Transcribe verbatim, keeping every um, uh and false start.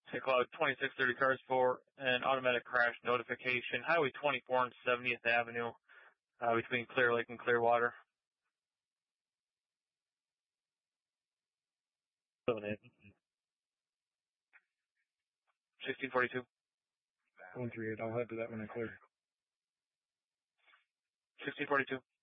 Take log twenty-six thirty cars for an automatic crash notification. Highway twenty-four and seventieth Avenue uh, between Clear Lake and Clearwater. seven eight. sixteen forty-two. one three eight, I'll head to that when I clear. sixteen forty-two.